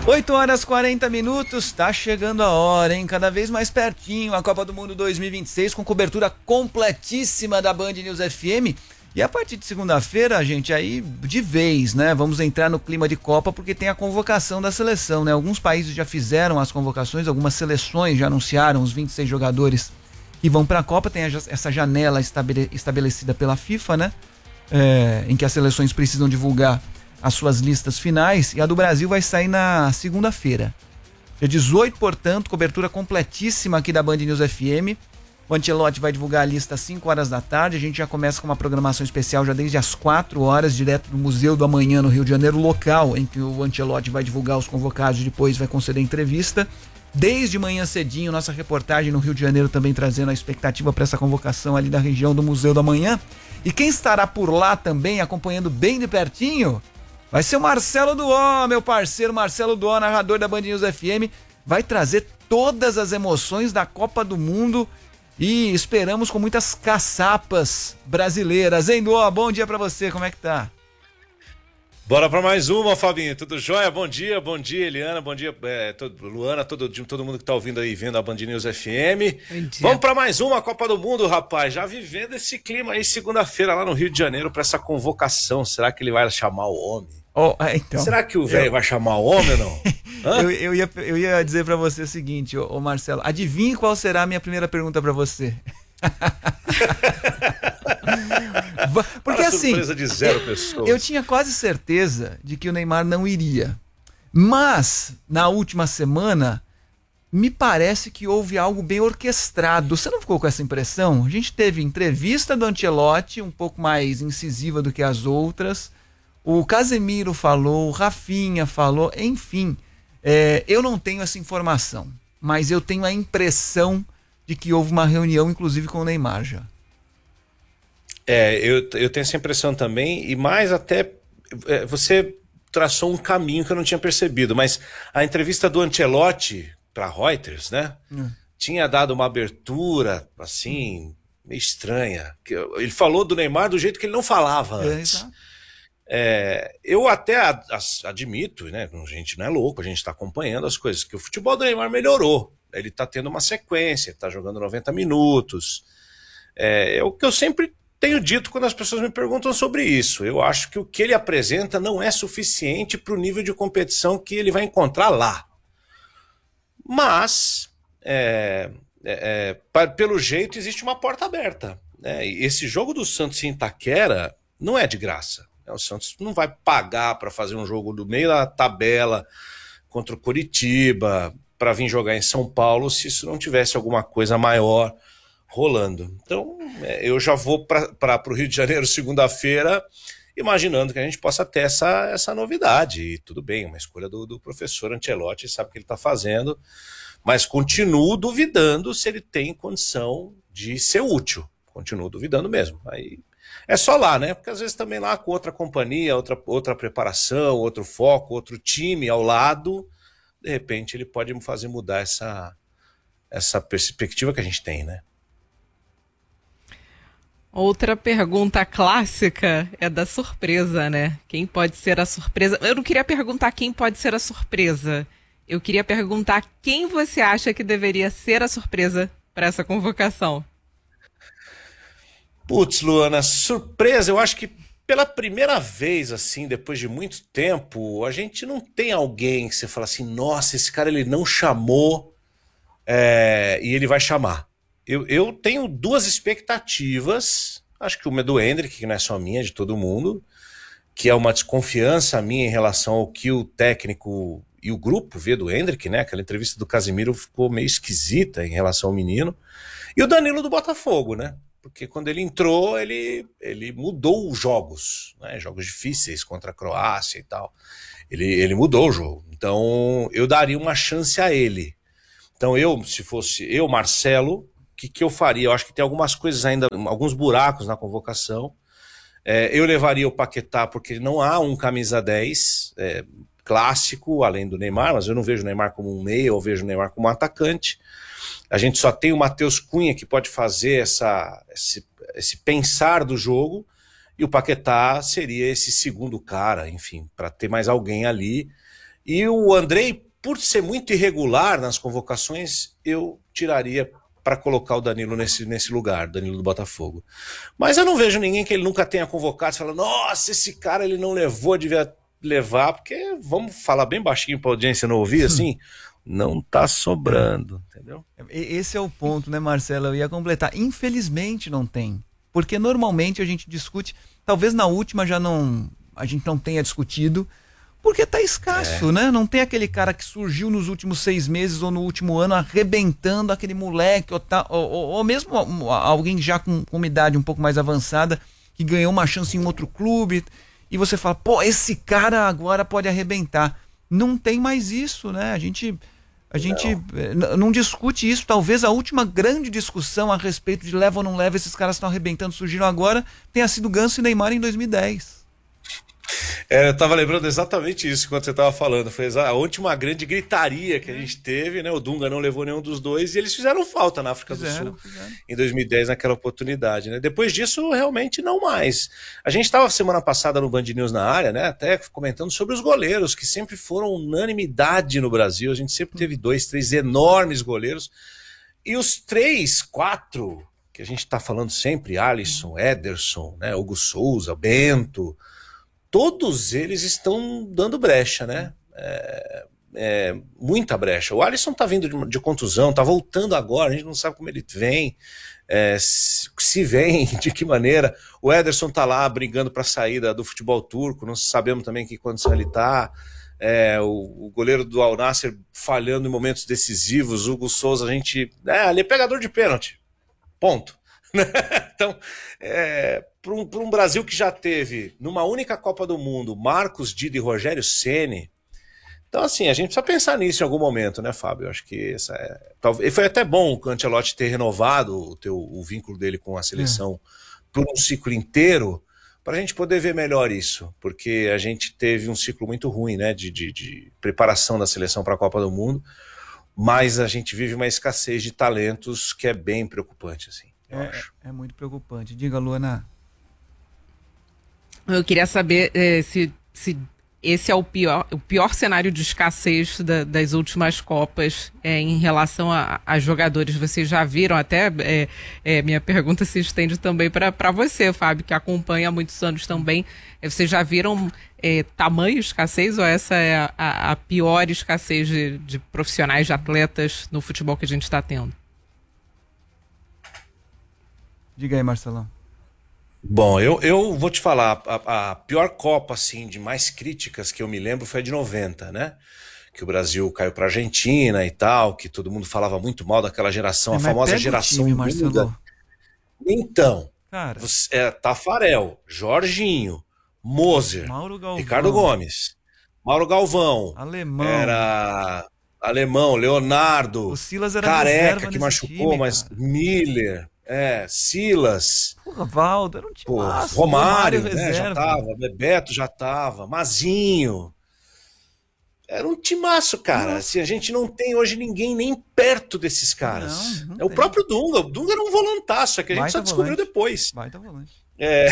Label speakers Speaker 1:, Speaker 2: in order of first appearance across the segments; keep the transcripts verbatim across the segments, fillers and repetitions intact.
Speaker 1: oito horas e quarenta minutos, tá chegando a hora, hein? Cada vez mais pertinho, a Copa do Mundo dois mil e vinte e seis com cobertura completíssima da Band News F M. E a partir de segunda-feira, gente, aí de vez, né? Vamos entrar no clima de Copa porque tem a convocação da seleção, né? Alguns países já fizeram as convocações, algumas seleções já anunciaram os vinte e seis jogadores que vão pra Copa. Tem essa janela estabele- estabelecida pela FIFA, né? É, em que as seleções precisam divulgar as suas listas finais, e a do Brasil vai sair na segunda-feira. Dia dezoito, portanto, cobertura completíssima aqui da Band News F M. O Ancelotti vai divulgar a lista às cinco horas da tarde. A gente já começa com uma programação especial já desde as quatro horas, direto do Museu do Amanhã, no Rio de Janeiro, local em que o Ancelotti vai divulgar os convocados e depois vai conceder entrevista. Desde manhã cedinho, nossa reportagem no Rio de Janeiro também trazendo a expectativa para essa convocação ali da região do Museu do Amanhã. E quem estará por lá também, acompanhando bem de pertinho, vai ser o Marcelo Duó, meu parceiro Marcelo Duó, narrador da Band News F M. Vai trazer todas as emoções da Copa do Mundo e esperamos com muitas caçapas brasileiras. Hein, Duó? Bom dia pra você, como é que tá?
Speaker 2: Bora pra mais uma, Fabinho. Tudo jóia? Bom dia, bom dia, Eliana, bom dia, é, todo, Luana, todo, todo mundo que tá ouvindo aí, vendo a Band News F M. Vamos pra mais uma Copa do Mundo, rapaz. Já vivendo esse clima aí, segunda-feira lá no Rio de Janeiro, pra essa convocação. Será que ele vai chamar o homem?
Speaker 1: Oh, então,
Speaker 2: Será que o velho eu... vai chamar o homem ou não?
Speaker 1: eu, eu, ia, eu ia dizer pra você o seguinte, ô, ô Marcelo, adivinhe qual será a minha primeira pergunta pra você. Porque
Speaker 2: Para
Speaker 1: assim,
Speaker 2: surpresa de zero pessoas.
Speaker 1: Eu tinha quase certeza de que o Neymar não iria. Mas, na última semana, me parece que houve algo bem orquestrado. Você não ficou com essa impressão? A gente teve entrevista do Ancelotti, um pouco mais incisiva do que as outras. O Casemiro falou, o Rafinha falou, enfim. É, eu não tenho essa informação, mas eu tenho a impressão de que houve uma reunião, inclusive com o Neymar já.
Speaker 2: É, eu, eu tenho essa impressão também, e mais até, é, você traçou um caminho que eu não tinha percebido, mas a entrevista do Ancelotti para Reuters, né, hum. tinha dado uma abertura, assim, meio estranha. Ele falou do Neymar do jeito que ele não falava antes. É, É, eu até ad, admito, né? A gente não é louco, a gente está acompanhando as coisas, que o futebol do Neymar melhorou. Ele está tendo uma sequência, está jogando noventa minutos. É, é o que eu sempre tenho dito quando as pessoas me perguntam sobre isso. Eu acho que o que ele apresenta não é suficiente para o nível de competição que ele vai encontrar lá. Mas, é, é, é, pelo jeito, existe uma porta aberta, né? E esse jogo do Santos em Itaquera não é de graça. O Santos não vai pagar para fazer um jogo do meio da tabela contra o Coritiba, para vir jogar em São Paulo, se isso não tivesse alguma coisa maior rolando. Então, eu já vou para o Rio de Janeiro segunda-feira, imaginando que a gente possa ter essa, essa novidade. E tudo bem, uma escolha do, do professor Ancelotti, sabe o que ele está fazendo, mas continuo duvidando se ele tem condição de ser útil. Continuo duvidando mesmo. Aí é só lá, né? Porque às vezes também lá com outra companhia, outra, outra preparação, outro foco, outro time ao lado, de repente ele pode fazer mudar essa, essa perspectiva que a gente tem, né?
Speaker 3: Outra pergunta clássica é da surpresa, né? Quem pode ser a surpresa? Eu não queria perguntar quem pode ser a surpresa. Eu queria perguntar quem você acha que deveria ser a surpresa para essa convocação.
Speaker 2: Putz, Luana, surpresa, eu acho que pela primeira vez, assim, depois de muito tempo, a gente não tem alguém que você fala assim, nossa, esse cara ele não chamou é, e ele vai chamar. Eu, eu tenho duas expectativas, acho que uma é do Endrick, que não é só minha, é de todo mundo, que é uma desconfiança minha em relação ao que o técnico e o grupo vê do Endrick, né? Aquela entrevista do Casemiro ficou meio esquisita em relação ao menino. E o Danilo do Botafogo, né? Porque quando ele entrou, ele, ele mudou os jogos, né? Jogos difíceis contra a Croácia e tal. Ele, ele mudou o jogo. Então, eu daria uma chance a ele. Então, eu, se fosse eu, Marcelo, o que, que eu faria? Eu acho que tem algumas coisas ainda, alguns buracos na convocação. É, eu levaria o Paquetá, porque não há um camisa dez é, clássico, além do Neymar, mas eu não vejo o Neymar como um meia, eu vejo o Neymar como um atacante. A gente só tem o Matheus Cunha que pode fazer essa, esse, esse pensar do jogo, e o Paquetá seria esse segundo cara, enfim, para ter mais alguém ali. E o Andrei, por ser muito irregular nas convocações, eu tiraria para colocar o Danilo nesse, nesse lugar, Danilo do Botafogo. Mas eu não vejo ninguém que ele nunca tenha convocado, falando, nossa, esse cara ele não levou, devia levar, porque, vamos falar bem baixinho para a audiência não ouvir, assim, não tá sobrando, entendeu?
Speaker 1: Esse é o ponto, né, Marcelo? Eu ia completar. Infelizmente não tem, porque normalmente a gente discute, talvez na última já não, a gente não tenha discutido, porque tá escasso, é. né? Não tem aquele cara que surgiu nos últimos seis meses ou no último ano arrebentando aquele moleque, ou, tá, ou, ou, ou mesmo alguém já com, com uma idade um pouco mais avançada que ganhou uma chance em um outro clube e você fala, pô, esse cara agora pode arrebentar. Não tem mais isso, né? A gente, a gente não. não discute isso. Talvez a última grande discussão a respeito de leva ou não leva, esses caras estão arrebentando, surgiram agora, tenha sido Ganso e Neymar em dois mil e dez.
Speaker 2: É, eu tava lembrando exatamente isso quando você tava falando. Foi a última grande gritaria que a gente teve, né? O Dunga não levou nenhum dos dois e eles fizeram falta na África fizeram, do Sul fizeram. Em dois mil e dez, naquela oportunidade, né? Depois disso, realmente não mais. A gente estava semana passada no Band News na área, né? Até comentando sobre os goleiros, que sempre foram unanimidade no Brasil. A gente sempre teve dois, três enormes goleiros. E os três, quatro, que a gente tá falando sempre, Alisson, Ederson, né? Hugo Souza, Bento... Todos eles estão dando brecha, né? É, é, muita brecha. O Alisson tá vindo de, de contusão, tá voltando agora, a gente não sabe como ele vem, é, se, se vem, de que maneira. O Ederson tá lá brigando para a saída do futebol turco, não sabemos também que condição ele tá. É, o, o goleiro do Al Nassr falhando em momentos decisivos, o Hugo Souza, a gente... É, ele é pegador de pênalti. Ponto. Então, é, para um, para um Brasil que já teve, numa única Copa do Mundo, Marcos Dida e Rogério Ceni, então assim, a gente precisa pensar nisso em algum momento, né, Fábio? Eu acho que essa é, talvez, foi até bom o Ancelotti ter renovado o, teu, o vínculo dele com a seleção é. por um ciclo inteiro, para a gente poder ver melhor isso, porque a gente teve um ciclo muito ruim, né, de, de, de preparação da seleção para a Copa do Mundo, mas a gente vive uma escassez de talentos que é bem preocupante, assim.
Speaker 1: É, é muito preocupante. Diga, Luana.
Speaker 3: Eu queria saber eh, se, se esse é o pior, o pior cenário de escassez da, das últimas Copas eh, em relação a, a jogadores. Vocês já viram, até eh, eh, minha pergunta se estende também para você, Fábio, que acompanha há muitos anos também. Eh, vocês já viram eh, tamanho escassez ou essa é a, a, a pior escassez de, de profissionais, de atletas no futebol que a gente está tendo?
Speaker 1: Diga aí, Marcelão.
Speaker 2: Bom, eu, eu vou te falar, a, a pior Copa, assim, de mais críticas que eu me lembro foi a de noventa, né? Que o Brasil caiu pra Argentina e tal, que todo mundo falava muito mal daquela geração, é, a famosa geração Dunga. Então, Cara. Você, é, Tafarel, Jorginho, Moser, Ricardo Gomes, Mauro Galvão,
Speaker 1: Alemão,
Speaker 2: era Alemão, Leonardo,
Speaker 1: o Silas era
Speaker 2: Careca, que machucou, time, mas cara. Miller... É, Silas.
Speaker 1: Porra, Valdo, era um time
Speaker 2: Pô,
Speaker 1: massa,
Speaker 2: Romário, né, já tava, Bebeto já tava, Mazinho. Era um timaço, cara. Assim, a gente não tem hoje ninguém nem perto desses caras. Não, não é o tem. próprio Dunga. O Dunga era um volantaço, é que a gente Baita só descobriu volante. depois.
Speaker 1: Baita volante.
Speaker 2: É.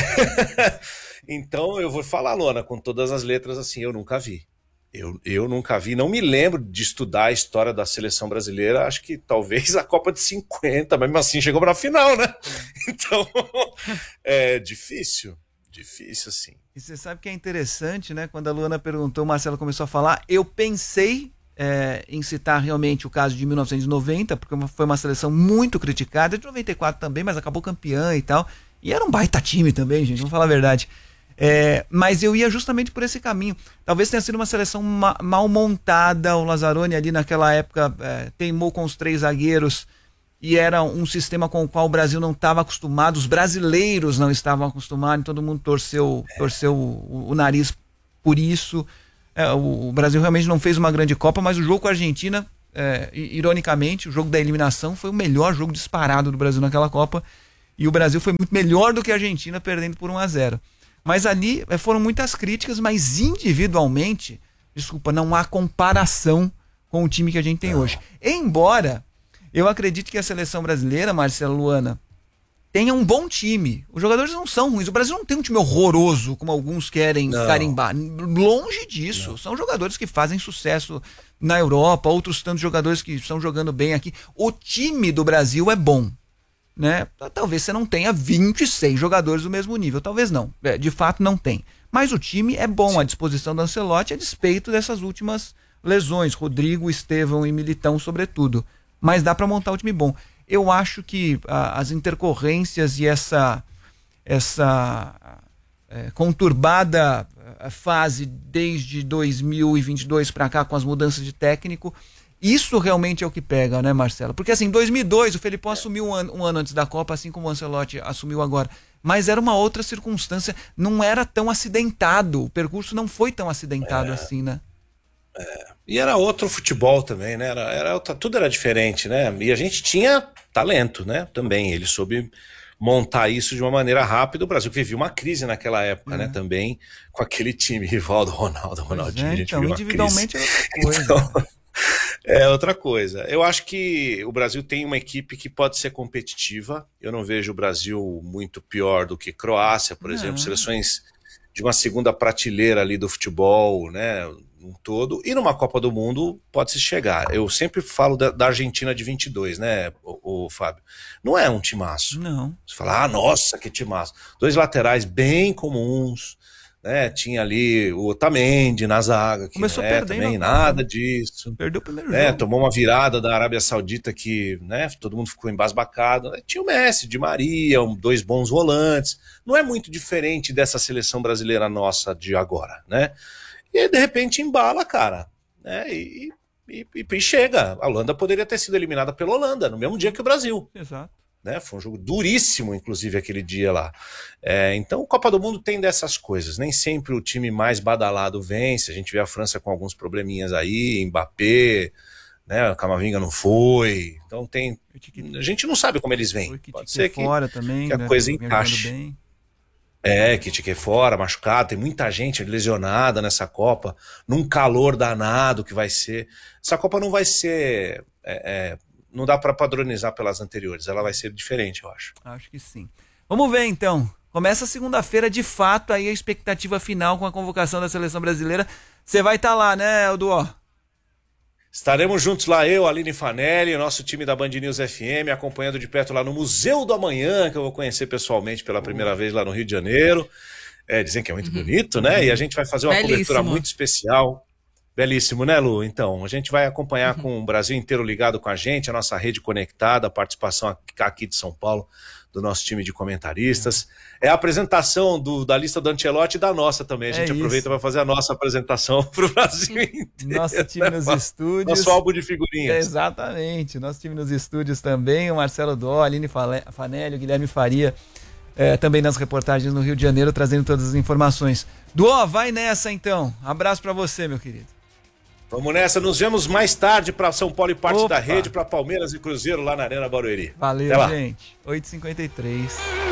Speaker 2: Então, eu vou falar, Luana, com todas as letras, assim, eu nunca vi. Eu, eu nunca vi, não me lembro de estudar a história da seleção brasileira, acho que talvez a Copa de cinquenta, mas mesmo assim chegou pra final, né? Então, é difícil, difícil assim.
Speaker 1: E você sabe que é interessante, né? Quando a Luana perguntou, o Marcelo começou a falar, eu pensei é, em citar realmente o caso de mil novecentos e noventa, porque foi uma seleção muito criticada, de noventa e quatro também, mas acabou campeã e tal, e era um baita time também, gente, vamos falar a verdade. É, mas eu ia justamente por esse caminho. Talvez tenha sido uma seleção ma mal montada. O Lazzaroni ali naquela época é, teimou com os três zagueiros e era um sistema com o qual o Brasil não estava acostumado, os brasileiros não estavam acostumados, todo mundo torceu, torceu o, o nariz por isso. É, o, o Brasil realmente não fez uma grande Copa, mas o jogo com a Argentina, é, ironicamente, o jogo da eliminação foi o melhor jogo disparado do Brasil naquela Copa, e o Brasil foi muito melhor do que a Argentina, perdendo por um a zero. Mas ali foram muitas críticas, mas individualmente, desculpa, não há comparação com o time que a gente tem não. hoje. Embora eu acredite que a seleção brasileira, Marcelo, Luana, tenha um bom time. Os jogadores não são ruins. O Brasil não tem um time horroroso, como alguns querem não. carimbar. Longe disso. Não. São jogadores que fazem sucesso na Europa, outros tantos jogadores que estão jogando bem aqui. O time do Brasil é bom, né? Talvez você não tenha vinte e seis jogadores do mesmo nível. Talvez não. É, de fato, não tem. Mas o time é bom. Sim. À disposição do Ancelotti, a despeito dessas últimas lesões. Rodrigo, Estevão e Militão, sobretudo. Mas dá para montar um time bom. Eu acho que a, as intercorrências e essa, essa é, conturbada fase desde dois mil e vinte e dois para cá, com as mudanças de técnico, isso realmente é o que pega, né, Marcelo? Porque assim, em dois mil e dois o Felipão assumiu um ano, um ano antes da Copa, assim como o Ancelotti assumiu agora. Mas era uma outra circunstância, não era tão acidentado, o percurso não foi tão acidentado é. assim, né?
Speaker 2: É. E era outro futebol também, né? Era, era, tudo era diferente, né? E a gente tinha talento, né? Também, ele soube montar isso de uma maneira rápida. O Brasil vivia uma crise naquela época, é. né? Também, com aquele time, Rivaldo, Ronaldo, Ronaldinho.
Speaker 1: É,
Speaker 2: a gente
Speaker 1: então,
Speaker 2: vivia
Speaker 1: individualmente
Speaker 2: uma
Speaker 1: crise. É outra coisa.
Speaker 2: Então, é outra coisa. Eu acho que o Brasil tem uma equipe que pode ser competitiva. Eu não vejo o Brasil muito pior do que Croácia, por não. exemplo. Seleções de uma segunda prateleira ali do futebol, né? Um todo, e numa Copa do Mundo pode-se chegar. Eu sempre falo da, da Argentina de vinte e dois, né, o, o Fábio? Não é um timaço.
Speaker 1: Não.
Speaker 2: Você fala, ah, nossa, que timaço. Dois laterais bem comuns, né, tinha ali o Otamendi na zaga, que
Speaker 1: começou
Speaker 2: não é
Speaker 1: perdendo
Speaker 2: também
Speaker 1: a
Speaker 2: nada disso.
Speaker 1: Perdeu o primeiro
Speaker 2: né,
Speaker 1: jogo.
Speaker 2: Tomou uma virada da Arábia Saudita que, né, todo mundo ficou embasbacado. Tinha o Messi, Di Maria, um, dois bons volantes. Não é muito diferente dessa seleção brasileira nossa de agora, né? E aí, de repente, embala, cara, né? E, e, e chega. A Holanda poderia ter sido eliminada pela Holanda, no mesmo dia que o Brasil.
Speaker 1: Exato.
Speaker 2: Né? Foi um jogo duríssimo, inclusive, aquele dia lá. É, então, o Copa do Mundo tem dessas coisas. Nem sempre o time mais badalado vence. A gente vê a França com alguns probleminhas aí, Mbappé, né? A Camavinga não foi. Então, tem... a gente não sabe como eles vêm. Pode ser que,
Speaker 1: fora também,
Speaker 2: que a
Speaker 1: né?
Speaker 2: coisa encaixe. Bem. É, que Tiquet fora, machucado, tem muita gente lesionada nessa Copa, num calor danado que vai ser. Essa Copa não vai ser, é, é, não dá para padronizar pelas anteriores, ela vai ser diferente, eu acho.
Speaker 1: Acho que sim. Vamos ver então, começa segunda-feira de fato aí a expectativa final com a convocação da Seleção Brasileira. Você vai estar tá lá, né, Elduó?
Speaker 2: Estaremos juntos lá, eu, Aline Fanelli, o nosso time da Band News F M, acompanhando de perto lá no Museu do Amanhã, que eu vou conhecer pessoalmente pela primeira vez lá no Rio de Janeiro. É, dizem que é muito uhum. bonito, né? Uhum. E a gente vai fazer uma Belíssimo. cobertura muito especial. Belíssimo, né, Lu? Então, a gente vai acompanhar uhum. com o Brasil inteiro ligado com a gente, a nossa rede conectada, a participação aqui de São Paulo, do nosso time de comentaristas. É a apresentação do, da lista do Ancelotti e da nossa também. A gente é aproveita para fazer a nossa apresentação para o Brasil inteiro.
Speaker 1: Nosso time nos estúdios.
Speaker 2: Nosso álbum de figurinhas.
Speaker 1: É, exatamente. Nosso time nos estúdios também. O Marcelo Dó, Aline Fanelli, o Guilherme Faria, é, também nas reportagens no Rio de Janeiro, trazendo todas as informações. Dó, vai nessa então. Abraço para você, meu querido.
Speaker 2: Vamos nessa, nos vemos mais tarde para São Paulo e parte
Speaker 1: Opa.
Speaker 2: da rede, para Palmeiras e Cruzeiro lá na Arena Barueri.
Speaker 1: Valeu, gente. oito e cinquenta e três.